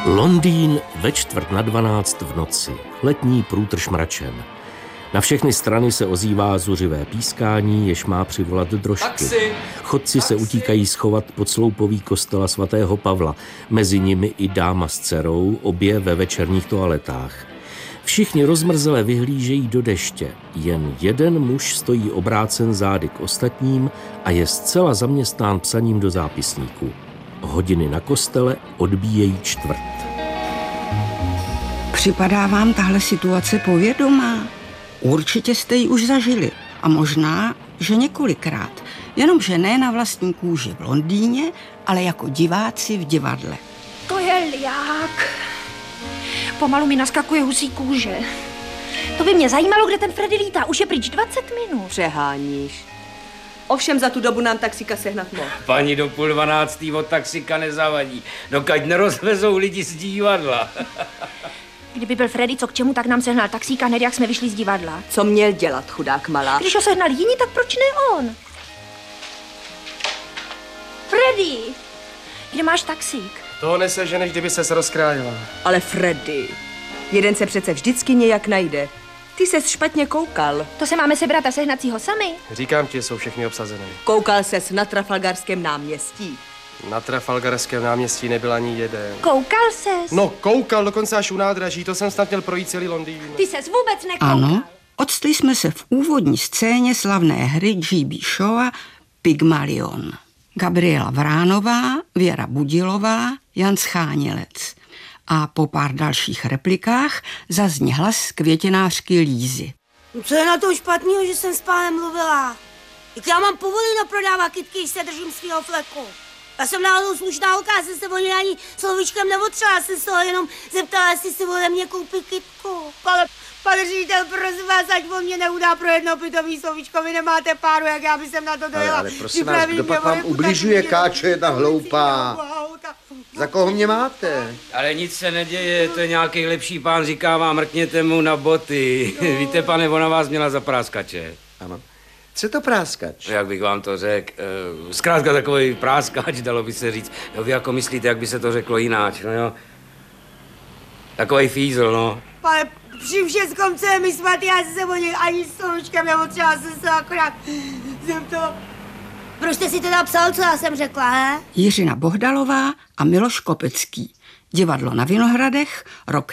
Londýn ve 11:45 v noci. Letní průtrž mračen. Na všechny strany se ozývá zuřivé pískání, jež má přivolat drožky. Chodci se utíkají schovat pod sloupoví kostela svatého Pavla. Mezi nimi i dáma s dcerou, obě ve večerních toaletách. Všichni rozmrzele vyhlížejí do deště. Jen jeden muž stojí obrácen zády k ostatním a je zcela zaměstnán psaním do zápisníku. Hodiny na kostele odbíjejí 1:15. Připadá vám tahle situace povědomá? Určitě jste ji už zažili. A možná, že několikrát. Jenomže ne na vlastní kůži v Londýně, ale jako diváci v divadle. To je liák. Pomalu mi naskakuje husí kůže. To by mě zajímalo, kde ten Freddy lítá. Už je pryč 20 minut. Přeháníš. Ovšem za tu dobu nám taxíka sehnat mohl. Paní do 11:30 od taxíka nezavadí, dokud nerozvezou lidi z divadla. Kdyby byl Freddy, co k čemu, tak nám sehnal taxíka hned, jak jsme vyšli z divadla. Co měl dělat, chudák malá? Když ho sehnal jiní, tak proč ne on? Freddy, kde máš taxík? Toho neseženeš, kdyby ses rozkrájela. Ale Freddy, jeden se přece vždycky nějak najde. Ty ses špatně koukal. To se máme sebrat a sehnat si ho sami? Říkám ti, jsou všechny obsazené. Koukal ses na Trafalgarském náměstí. Na Trafalgarském náměstí nebyl ani jeden. Koukal ses? No, koukal dokonce až u nádraží, to jsem snad měl projít celý Londýn. Ty ses vůbec nekoukal. Ano, octli jsme se v úvodní scéně slavné hry G.B. Shawa Pygmalion. Gabriela Vránová, Věra Budilová, Jan Schánělec. A po pár dalších replikách zazní hlas květinářky Lízy. Co je na tom špatného, že jsem s pánem mluvila? Jak já mám povoleno prodávat kytky, když se držím svého fleku. Já jsem náhodou slušná holka, já jsem se o něj ani slovíčkem neotřela, já jsem se ho jenom zeptala, jestli si ode mě koupí kytku. Pane ředitel, prosím vás, ať on mě neudá pro jedno pitový slovíčko, vy nemáte páru, jak já bych sem na to dojela. Ale prosím vás, kdo pak vám ubližuje, káčo jedna hloupá? Za koho mě máte? Ale nic se neděje, to je nějaký lepší pán, říká vám, mrkněte mu na boty. Víte, pane, ona vás měla za práskače. Ano. Co je to práskač? Jak bych vám to řekl? Zkrátka takový práskač, dalo by se říct. Jo, vy jako myslíte, jak by se to řeklo jináč, no jo? Takovej fízl, no. Pane, při všeckom, co je mi svatý, já jsem se o něj ani slovíčkem neotřela, jsem se akorát zeptala. Proč jste si to napsal, co já jsem řekla, he? Jiřina Bohdalová a Miloš Kopecký. Divadlo na Vinohradech, rok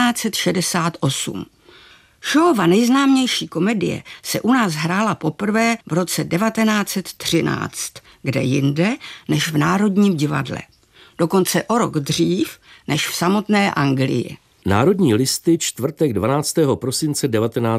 1968. Shawova nejznámější komedie se u nás hrála poprvé v roce 1913, kde jinde než v Národním divadle. Dokonce o rok dřív než v samotné Anglii. Národní listy, čtvrtek 12. prosince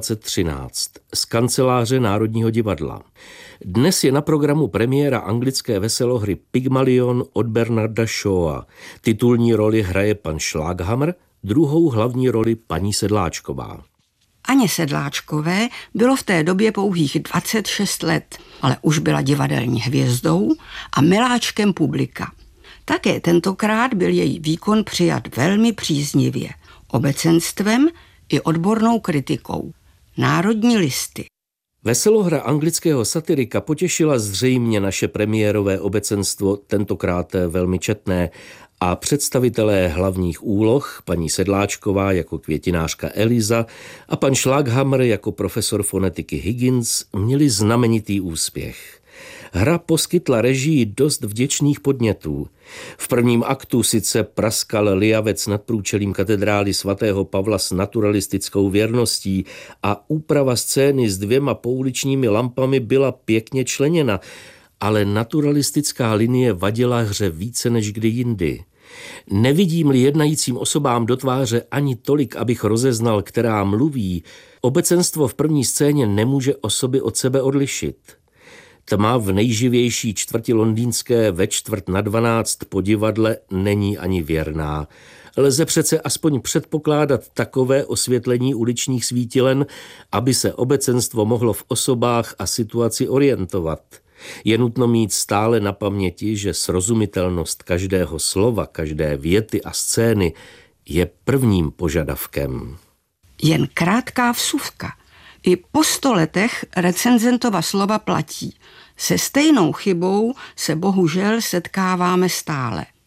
1913 z kanceláře Národního divadla. Dnes je na programu premiéra anglické veselohry Pygmalion od Bernarda Shawa. Titulní roli hraje pan Schlaghammer, druhou hlavní roli paní Sedláčková. Aně Sedláčkové bylo v té době pouhých 26 let, ale už byla divadelní hvězdou a miláčkem publika. Také tentokrát byl její výkon přijat velmi příznivě, obecenstvem i odbornou kritikou. Národní listy. Veselohra anglického satyrika potěšila zřejmě naše premiérové obecenstvo, tentokrát velmi četné, a představitelé hlavních úloh, paní Sedláčková jako květinářka Eliza a pan Schlaghammer jako profesor fonetiky Higgins, měli znamenitý úspěch. Hra poskytla režii dost vděčných podnětů. V prvním aktu sice praskal liavec nad průčelím katedrály svatého Pavla s naturalistickou věrností a úprava scény s 2 pouličními lampami byla pěkně členěna, ale naturalistická linie vadila hře více než kdy jindy. Nevidím-li jednajícím osobám do tváře ani tolik, abych rozeznal, která mluví, obecenstvo v první scéně nemůže osoby od sebe odlišit. Tma v nejživější čtvrti londýnské ve 11:45 po divadle není ani věrná. Lze přece aspoň předpokládat takové osvětlení uličních svítilen, aby se obecenstvo mohlo v osobách a situaci orientovat. Je nutno mít stále na paměti, že srozumitelnost každého slova, každé věty a scény je prvním požadavkem. Jen krátká vsuvka. I po 100 letech recenzentova slova platí. Se stejnou chybou se bohužel setkáváme stále.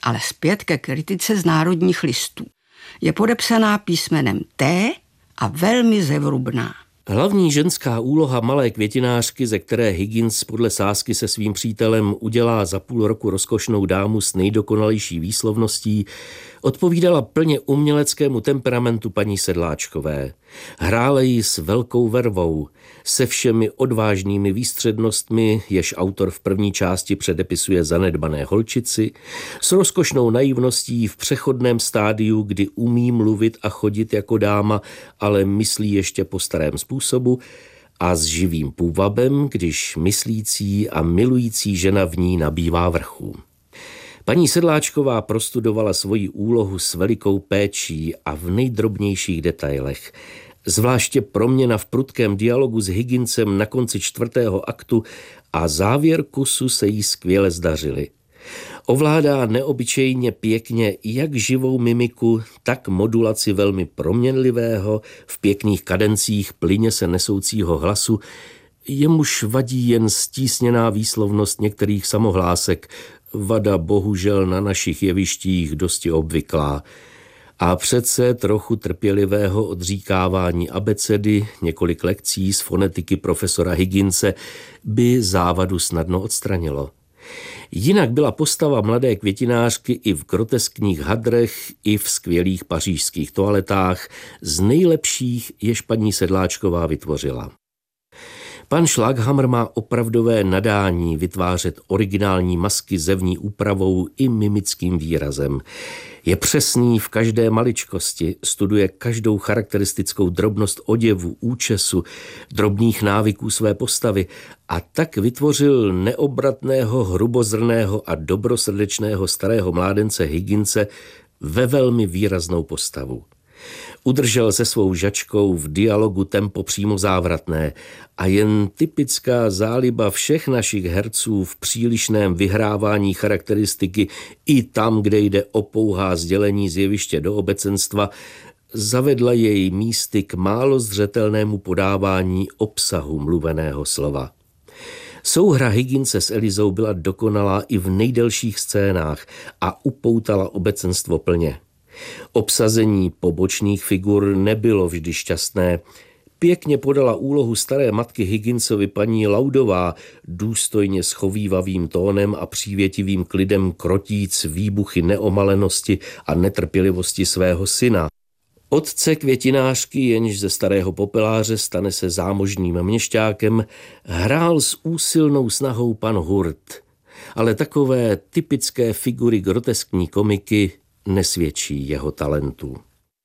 Ale zpět ke kritice z Národních listů. Je podepsaná písmenem T a velmi zevrubná. Hlavní ženská úloha malé květinářky, ze které Higgins podle sázky se svým přítelem udělá za půl roku rozkošnou dámu s nejdokonalejší výslovností, odpovídala plně uměleckému temperamentu paní Sedláčkové. Hrála ji s velkou vervou, se všemi odvážnými výstřednostmi, jež autor v první části předepisuje zanedbané holčici, s rozkošnou naivností v přechodném stádiu, kdy umí mluvit a chodit jako dáma, ale myslí ještě po starém způsobu, a s živým půvabem, když myslící a milující žena v ní nabývá vrchu. Paní Sedláčková prostudovala svoji úlohu s velikou péčí a v nejdrobnějších detailech. Zvláště proměna v prudkém dialogu s Higginsem na konci 4. aktu a závěr kusu se jí skvěle zdařily. Ovládá neobyčejně pěkně jak živou mimiku, tak modulaci velmi proměnlivého, v pěkných kadencích plyně se nesoucího hlasu, jemuž vadí jen stísněná výslovnost některých samohlásek, vada bohužel na našich jevištích dosti obvyklá. A přece trochu trpělivého odříkávání abecedy, několik lekcí z fonetiky profesora Higginse by závadu snadno odstranilo. Jinak byla postava mladé květinářky i v groteskních hadrech, i v skvělých pařížských toaletách z nejlepších, jež paní Sedláčková vytvořila. Pan Schlaghammer má opravdové nadání vytvářet originální masky zevní úpravou i mimickým výrazem. Je přesný v každé maličkosti, studuje každou charakteristickou drobnost oděvu, účesu, drobných návyků své postavy a tak vytvořil neobratného, hrubozrného a dobrosrdečného starého mládence Higginse ve velmi výraznou postavu. Udržel se svou žačkou v dialogu tempo přímo závratné a jen typická záliba všech našich herců v přílišném vyhrávání charakteristiky i tam, kde jde o pouhá sdělení z jeviště do obecenstva, zavedla jej místy k málo zřetelnému podávání obsahu mluveného slova. Souhra Higginse s Elizou byla dokonalá i v nejdelších scénách a upoutala obecenstvo plně. Obsazení pobočných figur nebylo vždy šťastné. Pěkně podala úlohu staré matky Higginsovi paní Laudová, důstojně schovívavým tónem a přívětivým klidem krotíc výbuchy neomalenosti a netrpělivosti svého syna. Otce květinářky, jenž ze starého popeláře stane se zámožným měšťákem, hrál s úsilnou snahou pan Hurt, ale takové typické figury groteskní komiky nesvědčí jeho talentu.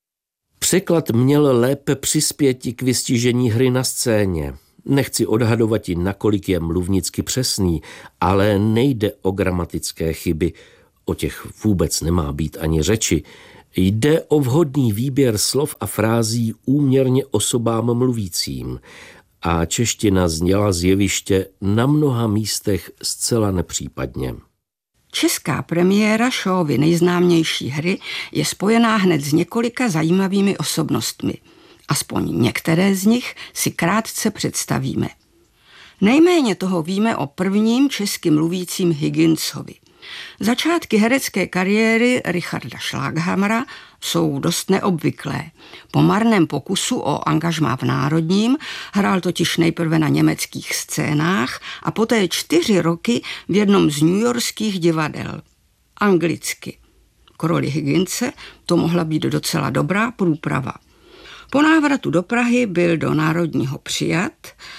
Překlad měl lépe přispěti k vystižení hry na scéně. Nechci odhadovat, nakolik je mluvnicky přesný, ale nejde o gramatické chyby. O těch vůbec nemá být ani řeči. Jde o vhodný výběr slov a frází úměrně osobám mluvícím. A čeština zněla z jeviště na mnoha místech zcela nepřípadně. Česká premiéra Shawovy nejznámější hry je spojená hned s několika zajímavými osobnostmi. Aspoň některé z nich si krátce představíme. Nejméně toho víme o prvním česky mluvícím Higginsovi. Začátky herecké kariéry Richarda Schlaghammera jsou dost neobvyklé. Po marném pokusu o angažmá v Národním hrál totiž nejprve na německých scénách a poté 4 roky v jednom z newyorských divadel. Anglicky. K roli Higginse to mohla být docela dobrá průprava. Po návratu do Prahy byl do Národního přijat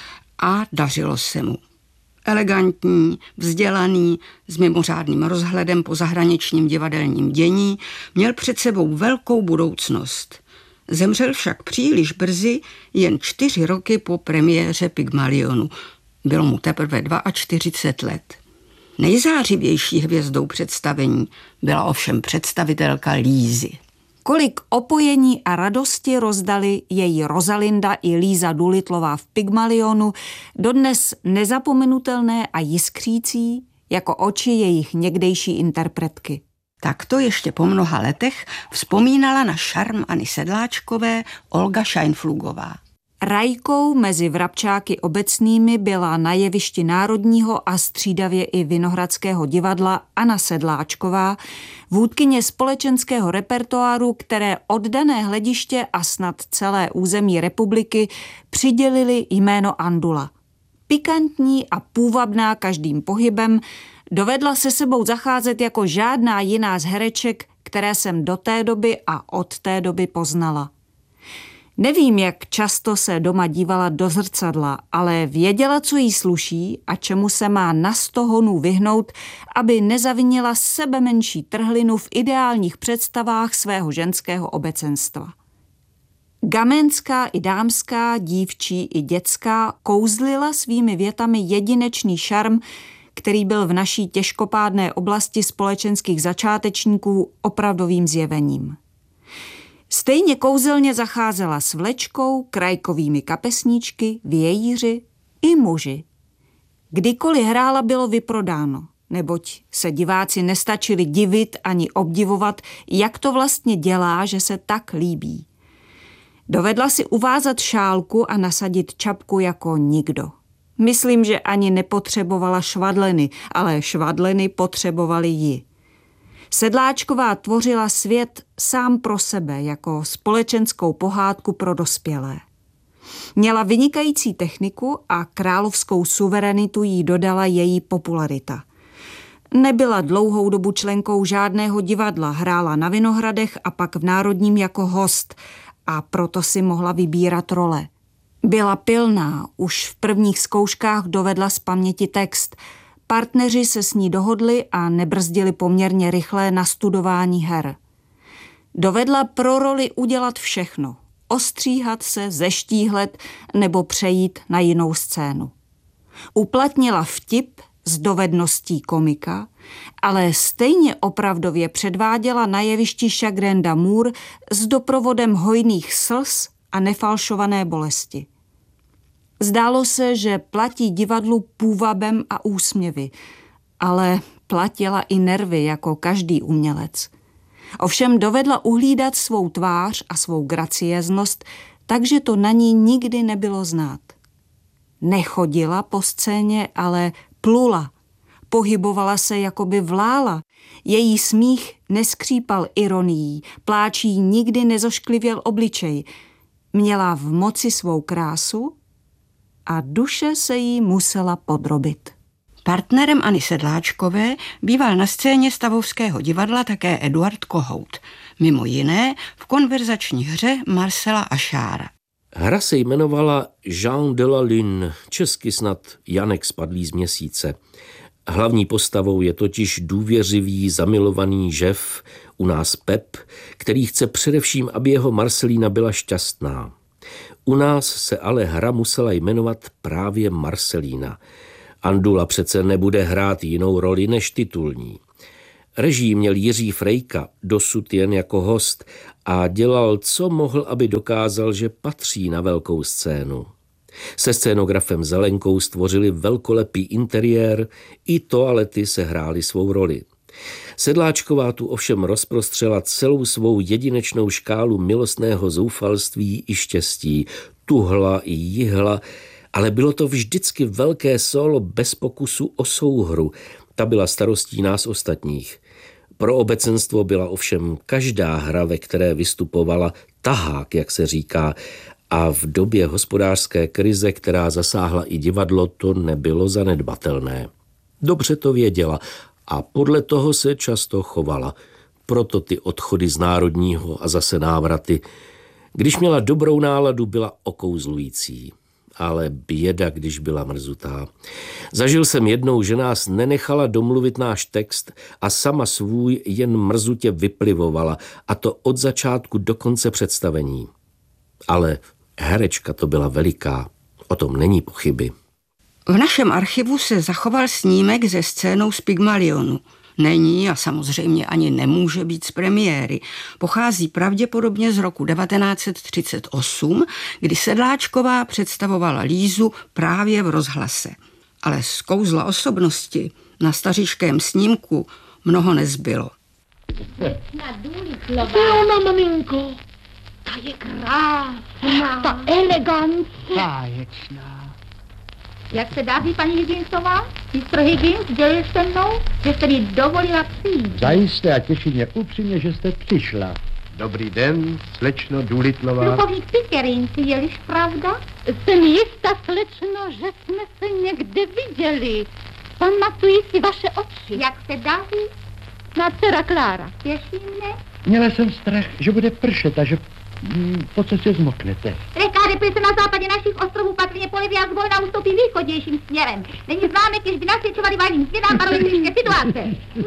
a dařilo se mu. Elegantní, vzdělaný, s mimořádným rozhledem po zahraničním divadelním dění, měl před sebou velkou budoucnost. Zemřel však příliš brzy, jen 4 roky po premiéře Pygmalionu. Bylo mu teprve 42 let. Nejzářivější hvězdou představení byla ovšem představitelka Lízy. Kolik opojení a radosti rozdali její Rosalinda i Líza Doolittlová v Pygmalionu, dodnes nezapomenutelné a jiskřící jako oči jejich někdejší interpretky. Takto ještě po mnoha letech vzpomínala na šarm Anny Sedláčkové Olga Scheinflugová. Rajkou mezi vrabčáky obecnými byla na jevišti Národního a střídavě i Vinohradského divadla Anna Sedláčková, vůdkyně společenského repertoáru, které oddané hlediště a snad celé území republiky přidělili jméno Andula. Pikantní a půvabná každým pohybem, dovedla se sebou zacházet jako žádná jiná z hereček, které jsem do té doby a od té doby poznala. Nevím, jak často se doma dívala do zrcadla, ale věděla, co jí sluší a čemu se má na 100 honů vyhnout, aby nezavinila sebemenší trhlinu v ideálních představách svého ženského obecenstva. Gamenská i dámská, dívčí i dětská kouzlila svými větami jedinečný šarm, který byl v naší těžkopádné oblasti společenských začátečníků opravdovým zjevením. Stejně kouzelně zacházela s vlečkou, krajkovými kapesníčky, vějíři i muži. Kdykoliv hrála, bylo vyprodáno, neboť se diváci nestačili divit ani obdivovat, jak to vlastně dělá, že se tak líbí. Dovedla si uvázat šálku a nasadit čapku jako nikdo. Myslím, že ani nepotřebovala švadleny, ale švadleny potřebovaly ji. Sedláčková tvořila svět sám pro sebe jako společenskou pohádku pro dospělé. Měla vynikající techniku a královskou suverenitu jí dodala její popularita. Nebyla dlouhou dobu členkou žádného divadla, hrála na Vinohradech a pak v Národním jako host a proto si mohla vybírat role. Byla pilná, už v prvních zkouškách dovedla z paměti text. Partneři se s ní dohodli a nebrzdili poměrně rychlé nastudování her. Dovedla pro roli udělat všechno. Ostříhat se, zeštíhlet nebo přejít na jinou scénu. Uplatnila vtip s dovedností komika, ale stejně opravdově předváděla na jevišti Chagrin d'amour s doprovodem hojných slz a nefalšované bolesti. Zdálo se, že platí divadlu půvabem a úsměvy, ale platila i nervy jako každý umělec. Ovšem dovedla uhlídat svou tvář a svou graciéznost, takže to na ní nikdy nebylo znát. Nechodila po scéně, ale plula. Pohybovala se, jako by vlála. Její smích neskřípal ironií, pláč jí nikdy nezošklivěl obličej. Měla v moci svou krásu a duše se jí musela podrobit. Partnerem Anny Sedláčkové býval na scéně Stavovského divadla také Eduard Kohout, mimo jiné v konverzační hře Marcela Ašára. Hra se jmenovala Jean de la Lune, česky snad Janek spadlý z měsíce. Hlavní postavou je totiž důvěřivý, zamilovaný žef, u nás Pep, který chce především, aby jeho Marcelína byla šťastná. U nás se ale hra musela jmenovat právě Marcelína. Andula přece nebude hrát jinou roli než titulní. Režii měl Jiří Frejka, dosud jen jako host, a dělal, co mohl, aby dokázal, že patří na velkou scénu. Se scénografem Zelenkou stvořili velkolepý interiér, i toalety se hrály svou roli. Sedláčková tu ovšem rozprostřela celou svou jedinečnou škálu milostného zoufalství i štěstí, tuhla i jihla, ale bylo to vždycky velké sólo bez pokusu o souhru, ta byla starostí nás ostatních. Pro obecenstvo byla ovšem každá hra, ve které vystupovala, tahák, jak se říká, a v době hospodářské krize, která zasáhla i divadlo, to nebylo zanedbatelné. Dobře to věděla a podle toho se často chovala. Proto ty odchody z Národního a zase návraty. Když měla dobrou náladu, byla okouzlující. Ale běda, když byla mrzutá. Zažil jsem jednou, že nás nenechala domluvit náš text a sama svůj jen mrzutě vyplivovala, a to od začátku do konce představení. Ale herečka to byla veliká, o tom není pochyby. V našem archivu se zachoval snímek ze scénou z Pygmalionu. Není a samozřejmě ani nemůže být z premiéry. Pochází pravděpodobně z roku 1938, kdy Sedláčková představovala Lízu právě v rozhlase. Ale z kouzla osobnosti na stařičkém snímku mnoho nezbylo. Ona, maminko, Ta je krásná. Ta elegance. Báječná. Jak se daří, paní Higginsová? Mistr Higgins dělil se mnou, že jste mi dovolila přijít. Zajisté a těší mě upřímně, že jste přišla. Dobrý den, slečno Doolitlová. Plukovník Pickering, je-liž pravda? Jsem jistá, slečno, že jsme se někde viděli. Pamatuji si vaše oči. Jak se daří? Má dcera Klára. Těší mě? Měla jsem strach, že bude pršet a že po cestě zmoknete. Reka deprese na západě našich ostrovů patrně poleví a zvolna ustoupí východnějším směrem. Není známe, když by nasvědčovali vážným směnám parodistické situace.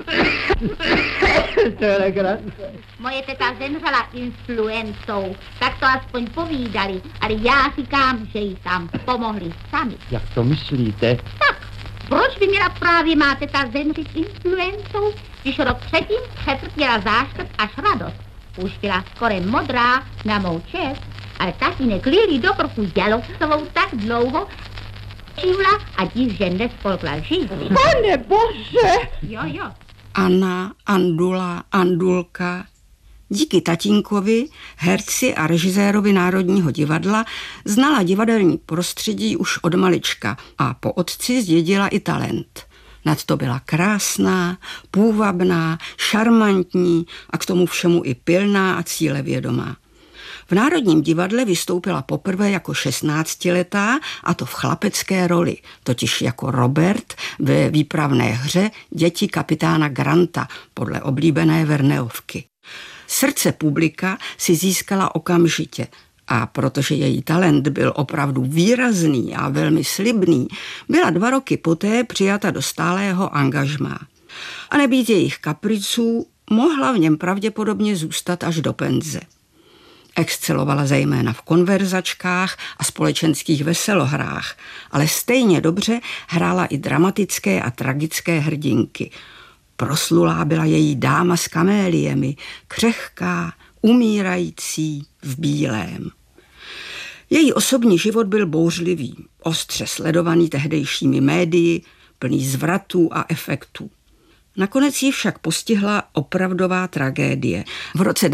To je legrace. Moje teta zemřela influencou, tak to aspoň povídali, ale já říkám, že jí tam pomohli sami. Jak to myslíte? Tak, proč by měla právě má teta zemřít influencou, když rok předtím přetrpěla záškrt až radost? Už byla skoro modrá na mou čest, ale tatínek Lily do krku Jalosovou tak dlouho čívla a div, že nespolkla žít. Pane Bože! Jo. Anna, Andula, Andulka. Díky tatínkovi, herci a režisérovi Národního divadla znala divadelní prostředí už od malička a po otci zdědila i talent. Nadto byla krásná, půvabná, šarmantní a k tomu všemu i pilná a cílevědomá. V Národním divadle vystoupila poprvé jako 16letá, a to v chlapecké roli, totiž jako Robert ve výpravné hře Děti kapitána Granta podle oblíbené Verneovky. Srdce publika si získala okamžitě a protože její talent byl opravdu výrazný a velmi slibný, byla 2 roky poté přijata do stálého angažmá. A nebýt jejich kapriců, mohla v něm pravděpodobně zůstat až do penze. Excelovala zejména v konverzačkách a společenských veselohrách, ale stejně dobře hrála i dramatické a tragické hrdinky. Proslulá byla její Dáma s kaméliemi, křehká, umírající v bílém. Její osobní život byl bouřlivý, ostře sledovaný tehdejšími médii, plný zvratů a efektů. Nakonec ji však postihla opravdová tragédie. V roce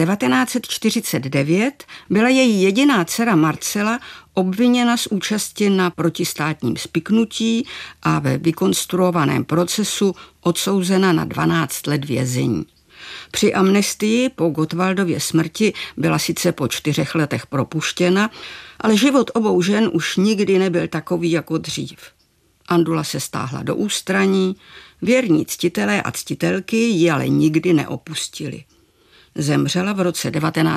1949 byla její jediná dcera Marcela obviněna z účasti na protistátním spiknutí a ve vykonstruovaném procesu odsouzena na 12 let vězení. Při amnestii po Gottwaldově smrti byla sice po 4 letech propuštěna, ale život obou žen už nikdy nebyl takový jako dřív. Andula se stáhla do ústraní, věrní ctitelé a ctitelky ji ale nikdy neopustili. Zemřela v roce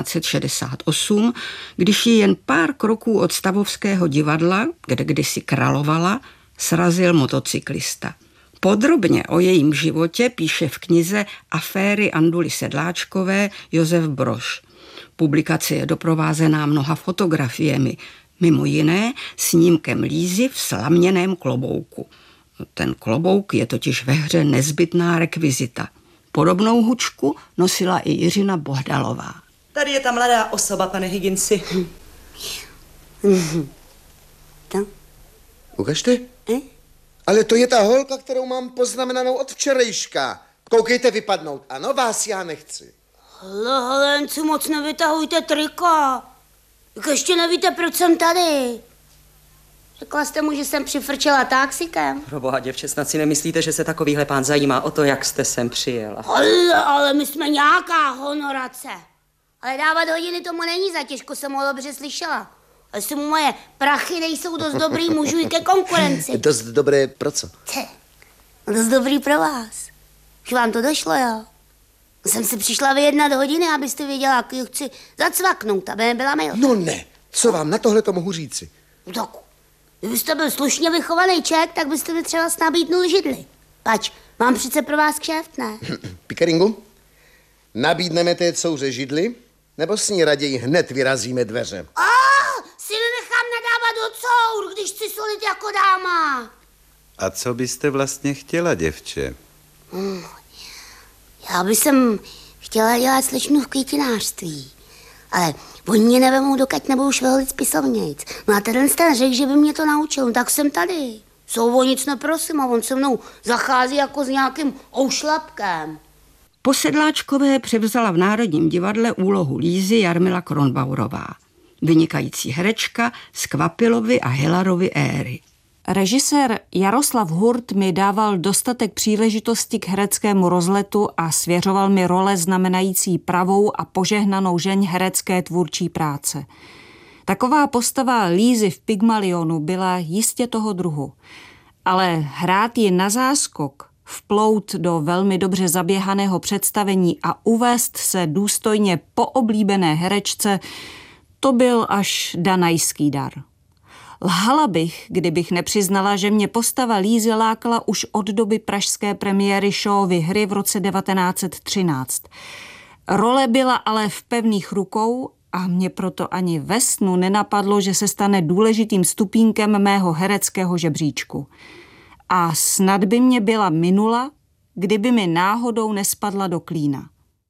1968, když ji jen pár kroků od Stavovského divadla, kde kdysi královala, srazil motocyklista. Podrobně o jejím životě píše v knize Aféry Anduly Sedláčkové Josef Brož. Publikace je doprovázená mnoha fotografiemi, mimo jiné snímkem Lízy v slaměném klobouku. Ten klobouk je totiž ve hře nezbytná rekvizita. Podobnou hučku nosila i Jiřina Bohdalová. Tady je ta mladá osoba, pane Higginsi. Ukažte? Ale to je ta holka, kterou mám poznamenanou od včerejška. Koukejte vypadnout. Ano, vás já nechci. Helenci, moc nevytahujte trika. Jak ještě nevíte, proč jsem tady. Řekla jste mu, že jsem přifrčela taxikem. Proboha, děvče, snad si nemyslíte, že se takovýhle pán zajímá o to, jak jste sem přijela? Ale my jsme nějaká honorace. Ale dávat hodiny tomu není za těžko, jsem ho dobře slyšela. Jestli mu moje prachy nejsou dost dobrý, můžu i ke konkurenci. Dost dobré pro co? Dost dobrý pro vás. Už vám to došlo, jo? Jsem si přišla vyjednat hodiny, abyste věděla, jak ji chci zacvaknout, aby nebyla milá. No ne, co vám na tohle to mohu říci? Tak, kdybyste byl slušně vychovaný člověk, tak byste mi třeba nabídnul židli. Pač, mám přece pro vás kšeft, ne? Pickeringu, nabídneme té couře židli, nebo s ní raději hned vyrazíme dveře? Si nenechám nadávat do cour, když chci solit jako dáma. A co byste vlastně chtěla, děvče? Já bych chtěla dělat slečnu v květinářství, ale oni mě nevemou, dokud nebudu šveholit spisovnějc. No a ten řekl, že by mě to naučil, tak jsem tady. O nic neprosím a on se mnou zachází jako s nějakým oušlapkem. Po Sedláčkové převzala v Národním divadle úlohu Lízy Jarmila Kronbauerová. Vynikající herečka z Kvapilovy a Hilarovy éry. Režisér Jaroslav Hurt mi dával dostatek příležitosti k hereckému rozletu a svěřoval mi role znamenající pravou a požehnanou žeň herecké tvůrčí práce. Taková postava Lízy v Pygmalionu byla jistě toho druhu. Ale hrát ji na záskok, vplout do velmi dobře zaběhaného představení a uvést se důstojně po oblíbené herečce, to byl až danajský dar. Lhala bych, kdybych nepřiznala, že mě postava Lízy lákala už od doby pražské premiéry Šóovy hry v roce 1913. Role byla ale v pevných rukou a mě proto ani ve snu nenapadlo, že se stane důležitým stupínkem mého hereckého žebříčku. A snad by mě byla minula, kdyby mi náhodou nespadla do klína.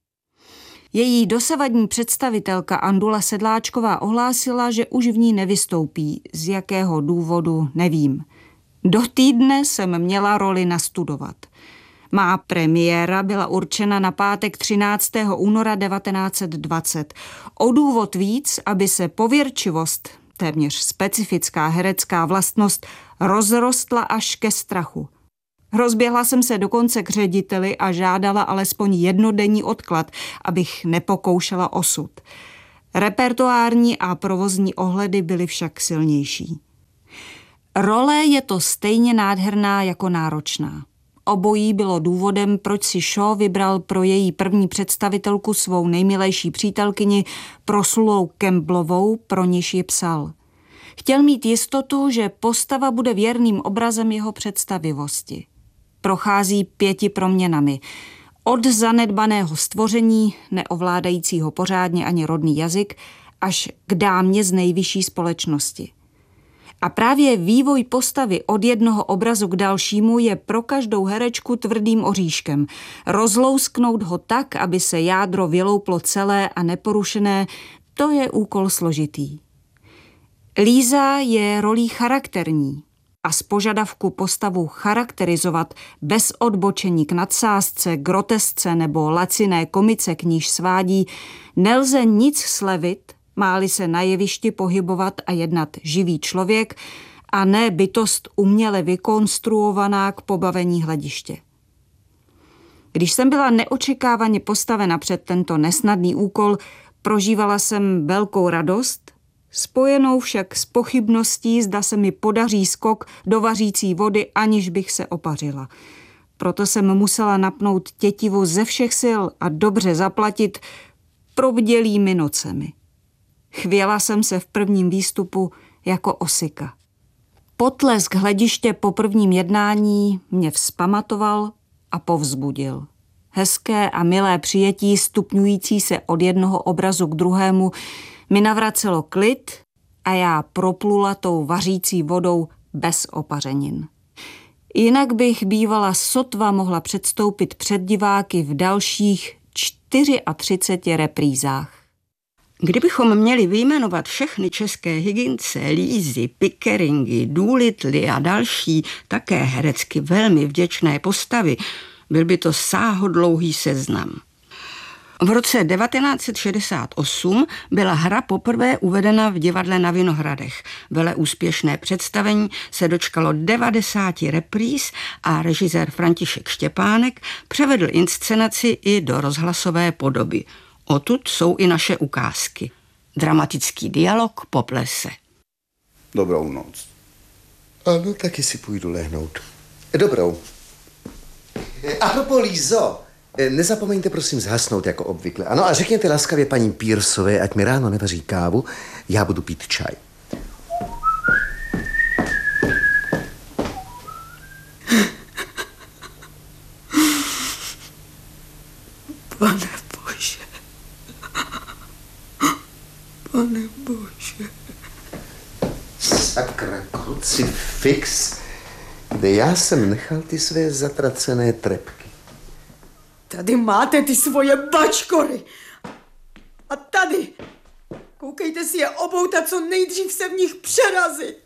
Její dosavadní představitelka Andula Sedláčková ohlásila, že už v ní nevystoupí, z jakého důvodu nevím. Do týdne jsem měla roli nastudovat. Má premiéra byla určena na pátek 13. února 1920. O důvod víc, aby se pověrčivost, téměř specifická herecká vlastnost, rozrostla až ke strachu. Rozběhla jsem se dokonce k řediteli a žádala alespoň jednodenní odklad, abych nepokoušela osud. Repertoární a provozní ohledy byly však silnější. Role je to stejně nádherná jako náročná. Obojí bylo důvodem, proč si Shaw vybral pro její první představitelku svou nejmilejší přítelkyni, proslulou Campbellovou, pro niž ji psal. Chtěl mít jistotu, že postava bude věrným obrazem jeho představivosti. Prochází 5 proměnami. Od zanedbaného stvoření, neovládajícího pořádně ani rodný jazyk, až k dámě z nejvyšší společnosti. A právě vývoj postavy od jednoho obrazu k dalšímu je pro každou herečku tvrdým oříškem. Rozlousknout ho tak, aby se jádro vylouplo celé a neporušené, to je úkol složitý. Líza je rolí charakterní a z požadavku postavu charakterizovat bez odbočení k nadsázce, grotesce nebo laciné komice, k níž svádí, nelze nic slevit, má-li se na jevišti pohybovat a jednat živý člověk a ne bytost uměle vykonstruovaná k pobavení hlediště. Když jsem byla neočekávaně postavena před tento nesnadný úkol, prožívala jsem velkou radost, spojenou však s pochybností, zda se mi podaří skok do vařící vody, aniž bych se opařila. Proto jsem musela napnout tětivu ze všech sil a dobře zaplatit probdělými nocemi. Chvěla jsem se v prvním výstupu jako osika. Potlesk hlediště po prvním jednání mě vzpamatoval a povzbudil. Hezké a milé přijetí stupňující se od jednoho obrazu k druhému mi navracelo klid a já proplula tou vařící vodou bez opařenin. Jinak bych bývala sotva mohla předstoupit před diváky v dalších 34 reprízách. Kdybychom měli vyjmenovat všechny české Higginse, Lízy, Pickeringy, Doolittle a další také herecky velmi vděčné postavy, byl by to sáhodlouhý seznam. V roce 1968 byla hra poprvé uvedena v divadle na Vinohradech. Veleúspěšné představení se dočkalo 90 repríz a režisér František Štěpánek převedl inscenaci i do rozhlasové podoby. Odtud jsou i naše ukázky. Dramatický dialog po plese. Dobrou noc. Ano, taky si půjdu lehnout. Dobrou. Apropos Lízo, nezapomeňte prosím zhasnout jako obvykle. Ano, a řekněte laskavě paní Pearsové, ať mi ráno nevaří kávu, já budu pít čaj. Pane Bože. Pane Bože. Sakra, krucifix. Kde já jsem nechal ty své zatracené trepky? Tady máte ty svoje bačkory. A tady. Koukejte si je obout a co nejdřív se v nich přerazit.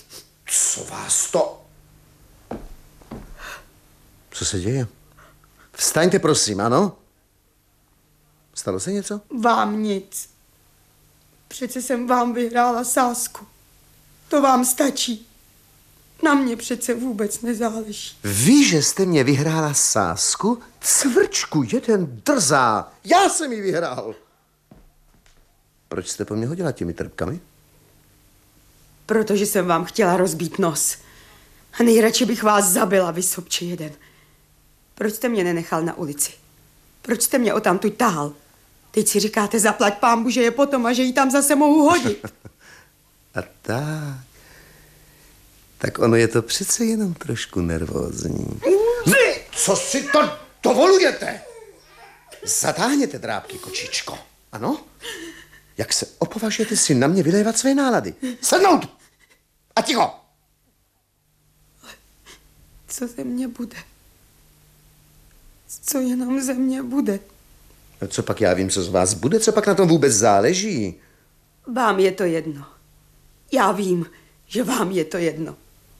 Co vás to? Co se děje? Vstaňte, prosím, ano? Stalo se něco? Vám nic. Přece jsem vám vyhrála sázku. To vám stačí. Na mě přece vůbec nezáleží. Ví, že jste mě vyhrála sázku? Cvrčku, jeden drzá. Já jsem ji vyhrál. Proč jste po mně hodila těmi trpkami? Protože jsem vám chtěla rozbít nos. A nejradši bych vás zabila, vy sobče jeden. Proč jste mě nenechal na ulici? Proč jste mě odtamtud tahal? Teď si říkáte, zaplať pánbu, že je potom a že ji tam zase mohu hodit. A tak. Tak ono je to přece jenom trošku nervózní. Co si to dovolujete? Zatáhněte drápky, kočičko. Ano? Jak se opovažujete si na mě vylévat své nálady? Sednout! A ticho! Co ze mě bude? Co jenom ze mě bude? No co pak já vím, co z vás bude? Co pak na tom vůbec záleží? Vám je to jedno. Já vím, že vám je to jedno.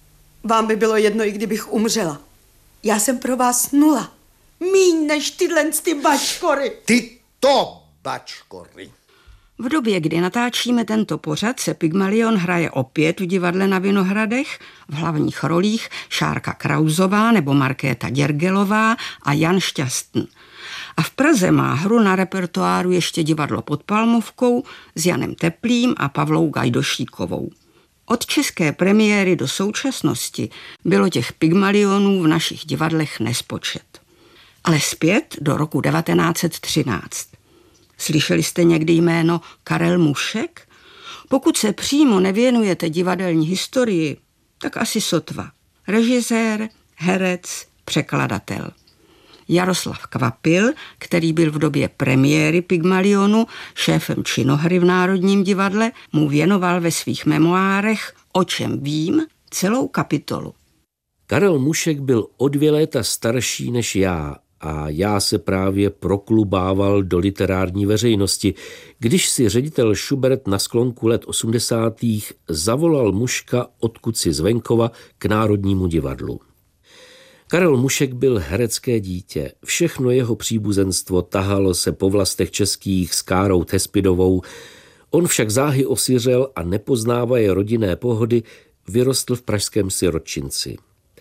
Vám by bylo jedno, i kdybych umřela. Já jsem pro vás nula. Míň než tyhle bačkory. Tyto bačkory. V době, kdy natáčíme tento pořad, se Pygmalion hraje opět v divadle na Vinohradech, v hlavních rolích Šárka Krauzová nebo Markéta Děrgelová a Jan Šťastný. A v Praze má hru na repertoáru ještě divadlo Pod Palmovkou s Janem Teplým a Pavlou Gajdošíkovou. Od české premiéry do současnosti bylo těch Pygmalionů v našich divadlech nespočet. Ale zpět do roku 1913. Slyšeli jste někdy jméno Karel Mušek? Pokud se přímo nevěnujete divadelní historii, tak asi sotva. Režisér, herec, překladatel. Jaroslav Kvapil, který byl v době premiéry Pygmalionu šéfem činohry v Národním divadle, mu věnoval ve svých memoárech O čem vím celou kapitolu. Karel Mušek byl o 2 léta starší než já a já se právě proklubával do literární veřejnosti, když si ředitel Schubert na sklonku let 80. zavolal Muška odkudsi z venkova k Národnímu divadlu. Karel Mušek byl herecké dítě. Všechno jeho příbuzenstvo tahalo se po vlastech českých s Károu Thespidovou. On však záhy osiřel a nepoznávaje rodinné pohody vyrostl v pražském sirotčinci.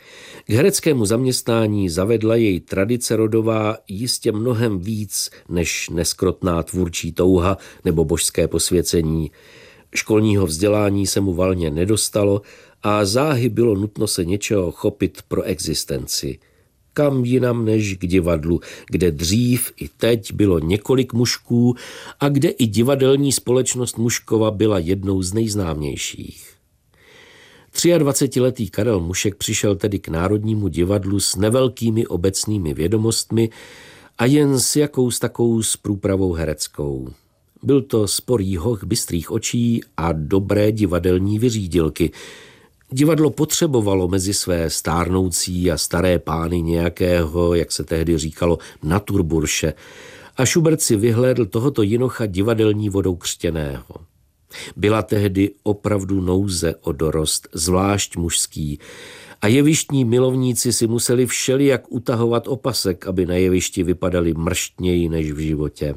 K hereckému zaměstnání zavedla jej tradice rodová jistě mnohem víc než neskrotná tvůrčí touha nebo božské posvěcení. Školního vzdělání se mu valně nedostalo a záhy bylo nutno se něčeho chopit pro existenci. Kam jinam než k divadlu, kde dřív i teď bylo několik Mušků a kde i divadelní společnost Muškova byla jednou z nejznámějších. 23letý Karel Mušek přišel tedy k Národnímu divadlu s nevelkými obecnými vědomostmi a jen s jakous takou s průpravou hereckou. Byl to sporý hoch bystrých očí a dobré divadelní vyřídilky. Divadlo potřebovalo mezi své stárnoucí a staré pány nějakého, jak se tehdy říkalo, naturburše a Schubert si vyhlédl tohoto jinocha divadelní vodou křtěného. Byla tehdy opravdu nouze o dorost, zvlášť mužský, a jevištní milovníci si museli všelijak utahovat opasek, aby na jevišti vypadali mrštněji než v životě.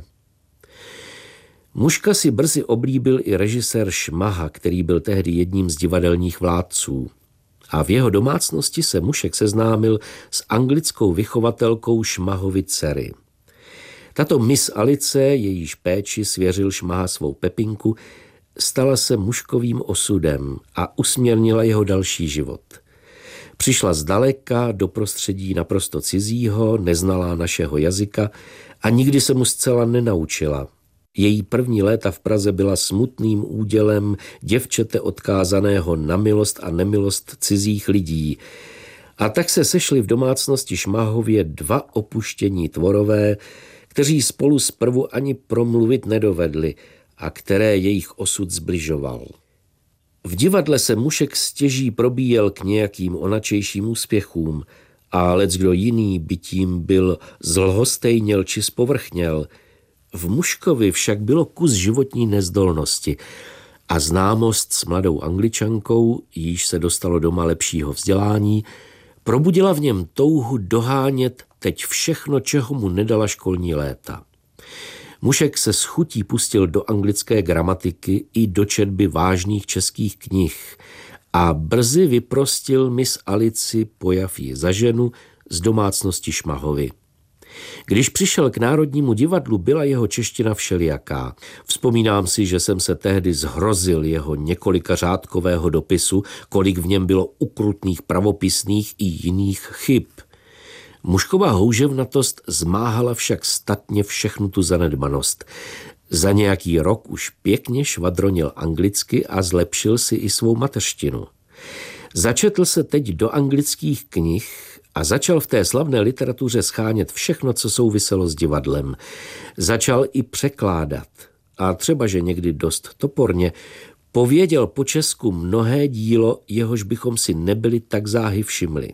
Muška si brzy oblíbil i režisér Šmaha, který byl tehdy jedním z divadelních vládců. A v jeho domácnosti se Mušek seznámil s anglickou vychovatelkou Šmahovy dcery. Tato Miss Alice, jejíž péči svěřil Šmaha svou Pepinku, stala se Muškovým osudem a usměrnila jeho další život. Přišla zdaleka do prostředí naprosto cizího, neznalá našeho jazyka a nikdy se mu zcela nenaučila. Její první léta v Praze byla smutným údělem děvčete odkázaného na milost a nemilost cizích lidí. A tak se sešli v domácnosti Šmahově 2 opuštění tvorové, kteří spolu zprvu ani promluvit nedovedli a které jejich osud zbližoval. V divadle se Mušek stěží probíjel k nějakým onačejším úspěchům a leckdo jiný by tím byl zlhostejněl či zpovrchněl. V Muškovi však bylo kus životní nezdolnosti a známost s mladou Angličankou, jíž se dostalo doma lepšího vzdělání, probudila v něm touhu dohánět teď všechno, čeho mu nedala školní léta. Mušek se s chutí pustil do anglické gramatiky i do četby vážných českých knih a brzy vyprostil miss Alici, pojav ji za ženu, z domácnosti Šmahovy. Když přišel k Národnímu divadlu, byla jeho čeština všelijaká. Vzpomínám si, že jsem se tehdy zhrozil jeho několikařádkového dopisu, kolik v něm bylo ukrutných pravopisných i jiných chyb. Muškova houževnatost zmáhala však statně všechnu tu zanedbanost. Za nějaký rok už pěkně švadronil anglicky a zlepšil si i svou mateřštinu. Začetl se teď do anglických knih a začal v té slavné literatuře schánět všechno, co souviselo s divadlem. Začal i překládat a třeba, že někdy dost toporně, pověděl po česku mnohé dílo, jehož bychom si nebyli tak záhy všimli.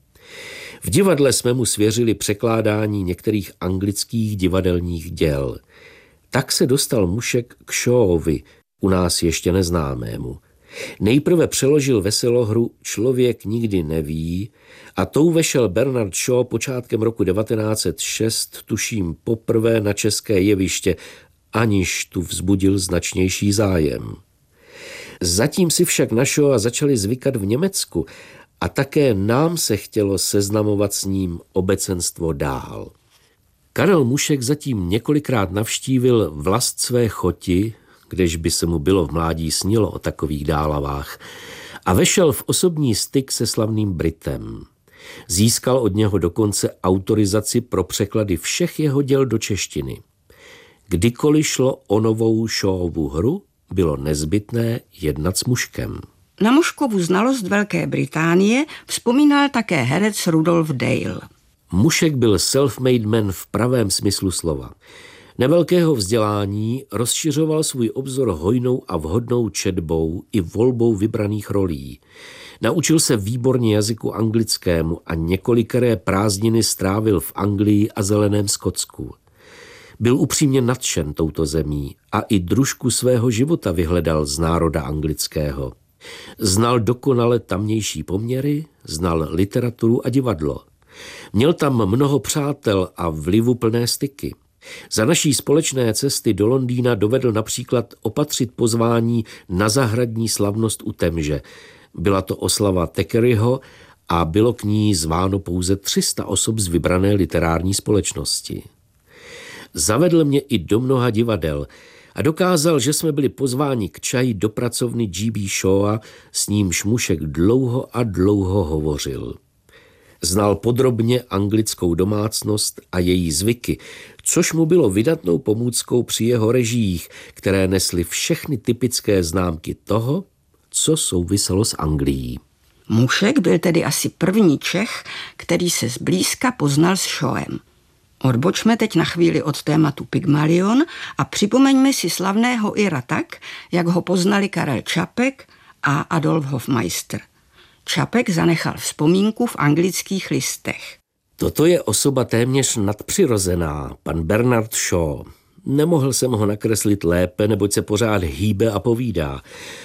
V divadle jsme mu svěřili překládání některých anglických divadelních děl. Tak se dostal Mušek k Shawovi, u nás ještě neznámému. Nejprve přeložil veselohru Člověk nikdy neví a tou vešel Bernard Shaw počátkem roku 1906, tuším poprvé na české jeviště, aniž tu vzbudil značnější zájem. Zatím si však na Shawa začali zvykat v Německu a také nám se chtělo seznamovat s ním obecenstvo dál. Karel Mušek zatím několikrát navštívil vlast své choti, kdež by se mu bylo v mládí snilo o takových dálavách, a vešel v osobní styk se slavným Britem. Získal od něho dokonce autorizaci pro překlady všech jeho děl do češtiny. Kdykoliv šlo o novou Shawovu hru, bylo nezbytné jednat s Muškem. Na Muškovu znalost Velké Británie vzpomínal také herec Rudolf Dale. Mušek byl self-made man v pravém smyslu slova. Nevelkého vzdělání rozšiřoval svůj obzor hojnou a vhodnou četbou i volbou vybraných rolí. Naučil se výborně jazyku anglickému a několikeré prázdniny strávil v Anglii a zeleném Skotsku. Byl upřímně nadšen touto zemí a i družku svého života vyhledal z národa anglického. Znal dokonale tamnější poměry, znal literaturu a divadlo. Měl tam mnoho přátel a vlivuplné styky. Za naší společné cesty do Londýna dovedl například opatřit pozvání na zahradní slavnost u Temže. Byla to oslava Thackerayho a bylo k ní zváno pouze 300 osob z vybrané literární společnosti. Zavedl mě i do mnoha divadel a dokázal, že jsme byli pozváni k čaji do pracovny G.B. Shawa, s nímž Mušek dlouho a dlouho hovořil. Znal podrobně anglickou domácnost a její zvyky, což mu bylo vydatnou pomůckou při jeho režiích, které nesly všechny typické známky toho, co souviselo s Anglií. Mušek byl tedy asi první Čech, který se zblízka poznal s Shawem. Odbočme teď na chvíli od tématu Pygmalion a připomeňme si slavného Ira tak, jak ho poznali Karel Čapek a Adolf Hofmeister. Čapek zanechal vzpomínku v anglických listech. Toto je osoba téměř nadpřirozená, pan Bernard Shaw. Nemohl jsem ho nakreslit lépe, neboť se pořád hýbe a povídá.